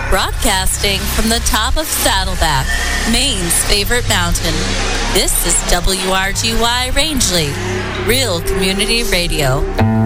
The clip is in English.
Broadcasting from the top of Saddleback, Maine's favorite mountain. This is WRGY Rangeley, Real Community Radio.